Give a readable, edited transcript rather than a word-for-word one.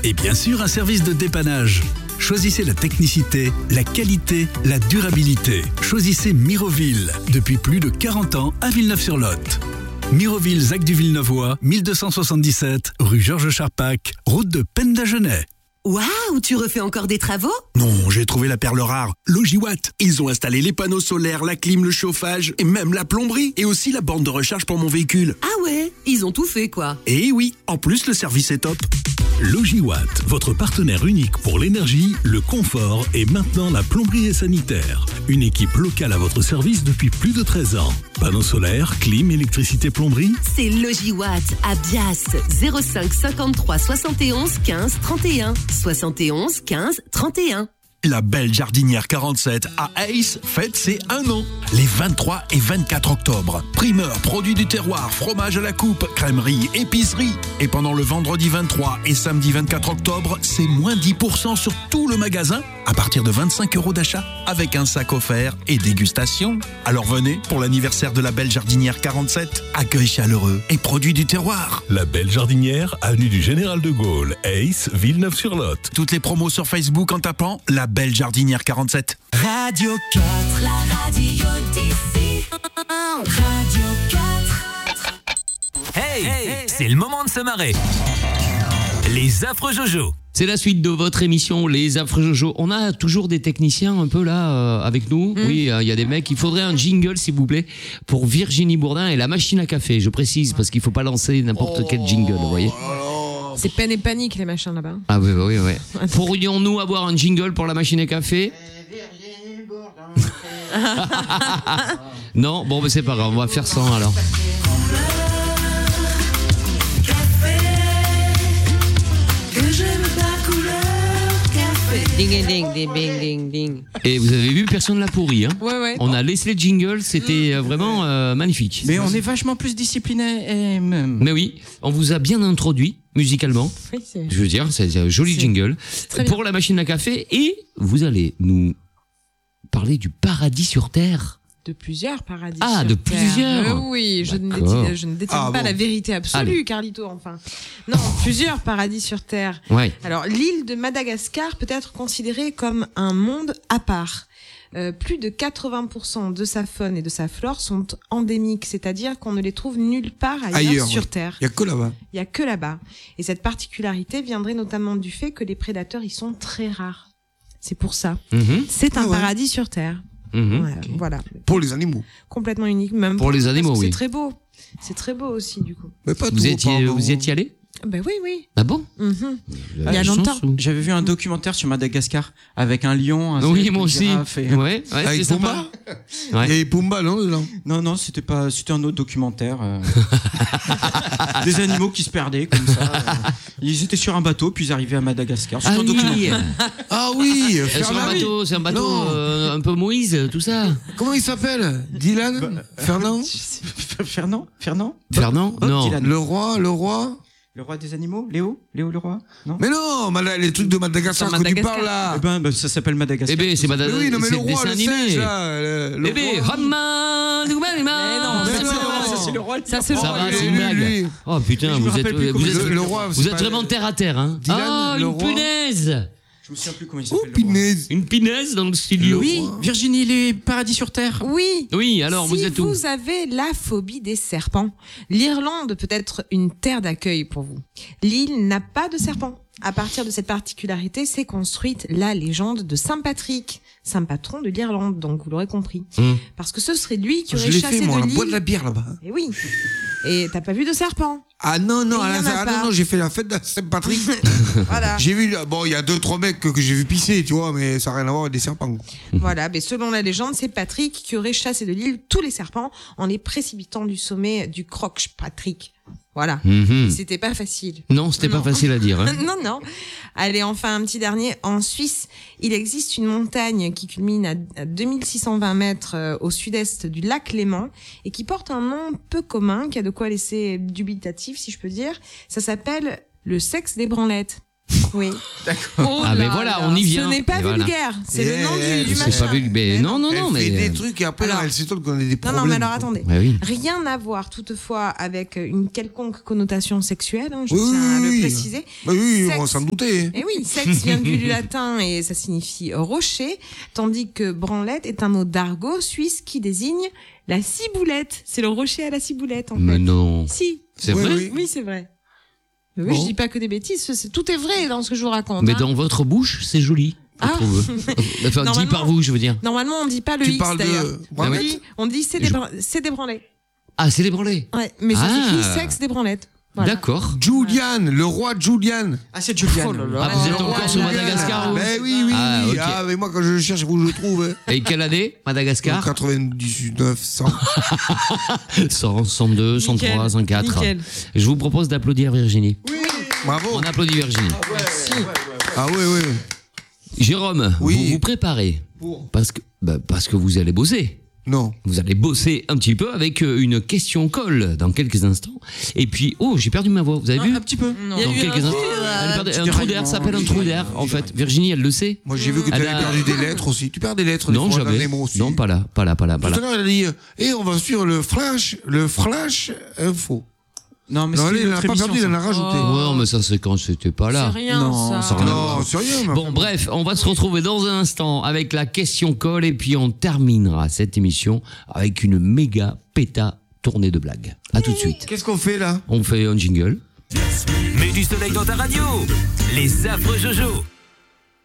Et bien sûr, un service de dépannage. Choisissez la technicité, la qualité, la durabilité. Choisissez Miroville, depuis plus de 40 ans à Villeneuve-sur-Lot. Miroville, Zac du Villeneuvois, 1277, rue Georges Charpac, route de Pendagenais. Waouh, tu refais encore des travaux ? Non, j'ai trouvé la perle rare. Logiwatt. Ils ont installé les panneaux solaires, la clim, le chauffage et même la plomberie et aussi la borne de recharge pour mon véhicule. Ah ouais, ils ont tout fait quoi. Et oui, en plus le service est top. Logiwatt, votre partenaire unique pour l'énergie, le confort et maintenant la plomberie et sanitaire. Une équipe locale à votre service depuis plus de 13 ans. Panneaux solaires, clim, électricité, plomberie. C'est Logiwatt à Bias, 05 53 71 15 31. 71 15 31. La Belle Jardinière 47 à Ace fête ses 1 an. Les 23 et 24 octobre. Primeur, produits du terroir, fromage à la coupe, crèmerie, épicerie. Et pendant le vendredi 23 et samedi 24 octobre, c'est moins 10% sur tout le magasin à partir de 25 € d'achat avec un sac offert et dégustation. Alors venez pour l'anniversaire de la Belle Jardinière 47. Accueil chaleureux et produits du terroir. La Belle Jardinière, avenue du Général de Gaulle, Ace, Villeneuve-sur-Lot. Toutes les promos sur Facebook en tapant la Belle Jardinière 47. Radio 4, la radio d'ici. Radio 4. Hey, c'est le moment de se marrer. Les affreux Jojo. C'est la suite de votre émission, Les Affreux Jojo. On a toujours des techniciens un peu là avec nous. Oui, il y a des mecs. Il faudrait un jingle, s'il vous plaît, pour Virginie Bourdin et la machine à café. Je précise, parce qu'il ne faut pas lancer n'importe quel jingle, vous voyez. C'est peine et panique, les machins là-bas. Ah oui. Pourrions-nous avoir un jingle pour la machine à café? Non, bon, mais c'est pas grave, on va faire sans alors. Ding ding ding ding ding ding. Et vous avez vu, personne l'a pourri. Hein. Ouais. On a laissé le jingle, c'était vraiment magnifique. Mais on est vachement plus discipliné. Mais oui, on vous a bien introduit musicalement. Oui, je veux dire, c'est un joli jingle pour la machine à café. Et vous allez nous parler du paradis sur Terre. De plusieurs paradis. Ah, sur de Terre. plusieurs. Oui, je ne détiens pas la vérité absolue, Allez. Carlito, enfin. Non, plusieurs paradis sur Terre. Ouais. Alors, l'île de Madagascar peut être considérée comme un monde à part. Plus de 80% de sa faune et de sa flore sont endémiques, c'est-à-dire qu'on ne les trouve nulle part ailleurs sur Terre. Il y a que là-bas. Il y a que là-bas. Et cette particularité viendrait notamment du fait que les prédateurs y sont très rares. C'est pour ça. C'est un paradis sur Terre. Voilà. Pour les animaux. Complètement unique, même pour les animaux, oui. C'est très beau. C'est très beau aussi, du coup. Mais pas vous y étiez allé? Ben oui. Ah bon? Il y a longtemps. J'avais vu un documentaire sur Madagascar avec un lion, un oui, zèbre, moi une aussi. girafe et... Ouais, avec c'est Pumba. Ouais. Il y avait Pumba, non? Non, c'était un autre documentaire. Des animaux qui se perdaient comme ça. Ils étaient sur un bateau, puis ils arrivaient à Madagascar. C'est un documentaire. Ah oui, c'est un bateau un peu Moïse, tout ça. Comment il s'appelle? Dylan? Fernand? Fernand? Non. Dylan. Le roi? Le roi des animaux? Léo le roi? Non? Mais non, les trucs de Madagascar que tu parles là. Eh ben, ça s'appelle Madagascar. Eh ben, c'est Madagascar. Oui, non, mais c'est le roi, dessin le animé. singe, là. Eh ben, Ça, c'est le roi. Ça, c'est le ça roi. va, c'est une blague. Oh putain, vous êtes vraiment terre à terre, hein. Dylan, une punaise. Je me souviens plus comment il s'appelle. Pinaise. Une punaise dans le studio. Oui, Virginie, les paradis sur Terre. Oui, alors si vous êtes où? vous avez la phobie des serpents, l'Irlande peut être une terre d'accueil pour vous. L'île n'a pas de serpents. À partir de cette particularité, s'est construite la légende de Saint Patrick, saint patron de l'Irlande, donc vous l'aurez compris. Parce que ce serait lui qui aurait chassé de l'île. Je l'ai fait, moi, on boit de la bière là-bas. Et oui. Et t'as pas vu de serpent? Ah non, non, j'ai fait la fête de Saint-Patrick. Voilà. J'ai vu, il y a 2-3 mecs que j'ai vu pisser, tu vois, mais ça n'a rien à voir avec des serpents. Voilà, mais selon la légende, c'est Patrick qui aurait chassé de l'île tous les serpents en les précipitant du sommet du Croc Patrick. Voilà. C'était pas facile. Non, c'était pas facile à dire. Hein. Non. Allez, enfin, un petit dernier. En Suisse, il existe une montagne qui culmine à 2620 mètres au sud-est du lac Léman et qui porte un nom peu commun, qui a de quoi laisser dubitatif, si je peux dire. Ça s'appelle le sexe des branlettes. Oui. D'accord. Ah, mais voilà, on y vient. Ce n'est pas Et voilà. vulgaire, c'est le nom du C'est machin. pas vulgaire. Mais non, Elle mais. fait des trucs et après, Alors- elle s'étonne qu'on ait des Non, problèmes. non, mais alors attendez. Ouais, oui. Rien à voir toutefois avec une quelconque connotation sexuelle, hein, je Oui, tiens à oui, le oui. préciser. Bah oui, on Sexe. s'en doutait. Et oui, sexe vient du latin et ça signifie rocher, tandis que branlette est un mot d'argot suisse qui désigne la ciboulette. C'est le rocher à la ciboulette, en Mais fait. non. Si. C'est Oui, vrai. oui. Oui, c'est vrai. Mais oui, Bon. je dis pas que des bêtises, tout est vrai dans ce que je vous raconte. Mais hein. dans votre bouche, c'est joli. Je Ah. trouve. Enfin, dit Normalement- par vous, je veux dire. Normalement, on dit pas le Tu X parles de d'ailleurs. branlette On dit c'est des branlettes. Ah, c'est les branlés. Ouais, mais ça Ah. s'écrit sexe des branlettes. Voilà. D'accord. Julian, le roi Julian. Ah, c'est Julian. Oh là là. Ah, vous êtes Le roi encore sur Julian. Madagascar, vous Ben oui, oui, Ah, oui. ok. Ah, mais moi, quand je le cherche, il faut que je le trouve. Hein. Et quelle année Madagascar 99, 100. 100, 102, 103, Nickel. 104. Nickel. Je vous propose d'applaudir Virginie. Bravo. On applaudit Virginie. Ah oui, oui. Jérôme, Oui. vous vous préparez Pour. parce que vous allez bosser. Non. Vous allez bosser un petit peu avec une question colle dans quelques instants. Et puis, oh, j'ai perdu ma voix. Vous avez vu Un petit peu. Non. Dans Il y a eu quelques un instants. trou, Elle perd- petit un trou d'air, dérèglement, ça s'appelle un petit trou d'air, en fait. Virginie, elle le sait. Moi, j'ai vu que tu Elle avais a- perdu des lettres aussi. Tu perds des lettres des Non, fois, dans jamais. les mots aussi. Non, pas là. Tout à l'heure, elle a dit on va suivre le flash info. Non, mais Non, c'est il une n'a autre pas émission, perdu, il en ça. a rajouté. Ouais, mais ça, c'est quand c'était pas C'est là. rien, Non, ça. ça- Non, sérieux. mais- Bon, bref, on va se retrouver dans un instant avec la question colle et puis on terminera cette émission avec une méga péta tournée de blagues. À tout de suite. Qu'est-ce qu'on fait là On fait un jingle. Mets du soleil dans ta radio. Les affreux Jojo.